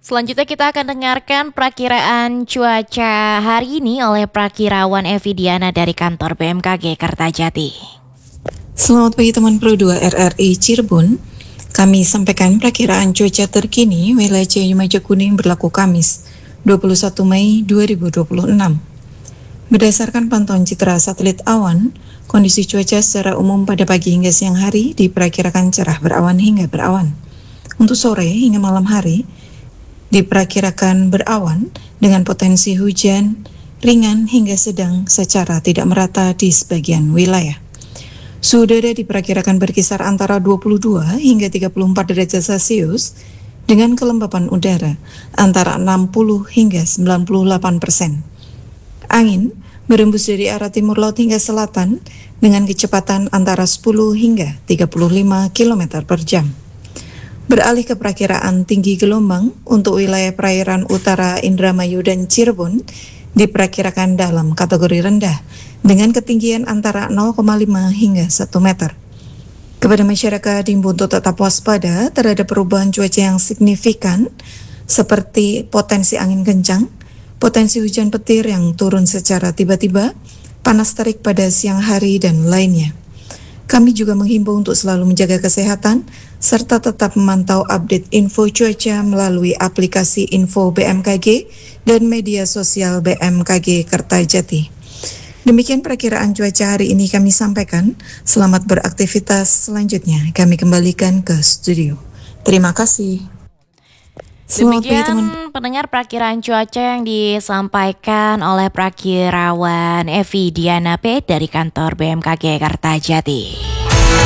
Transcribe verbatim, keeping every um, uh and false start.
Selanjutnya kita akan dengarkan perakiraan cuaca hari ini oleh Prakirawan Evi Diana dari kantor B M K G Kertajati. Selamat pagi teman Pro dua R R I Cirebon. Kami sampaikan perakiraan cuaca terkini wilayah Cianjur Maja Kuning berlaku Kamis dua puluh satu Mei dua ribu dua puluh enam. Berdasarkan pantauan citra satelit awan, kondisi cuaca secara umum pada pagi hingga siang hari diperkirakan cerah berawan hingga berawan. Untuk sore hingga malam hari diperkirakan berawan dengan potensi hujan ringan hingga sedang secara tidak merata di sebagian wilayah. Suhu udara diperkirakan berkisar antara dua puluh dua hingga tiga puluh empat derajat Celcius dengan kelembapan udara antara enam puluh hingga sembilan puluh delapan persen. Angin berembus dari arah timur laut hingga selatan dengan kecepatan antara sepuluh hingga tiga puluh lima kilometer per jam. Beralih ke perakiraan tinggi gelombang untuk wilayah perairan utara Indramayu dan Cirebon diperkirakan dalam kategori rendah dengan ketinggian antara nol koma lima hingga satu meter. Kepada masyarakat diimbau untuk tetap waspada terhadap perubahan cuaca yang signifikan seperti potensi angin kencang, potensi hujan petir yang turun secara tiba-tiba, panas terik pada siang hari dan lainnya. Kami juga menghimbau untuk selalu menjaga kesehatan serta tetap memantau update info cuaca melalui aplikasi info B M K G dan media sosial B M K G Kertajati. Demikian perakiraan cuaca hari ini kami sampaikan. Selamat beraktivitas selanjutnya. Kami kembalikan ke studio. Terima kasih. Selamat Demikian pagi, teman. Pendengar perakiraan cuaca yang disampaikan oleh Prakirawan Evi Diana P dari kantor B M K G Kertajati.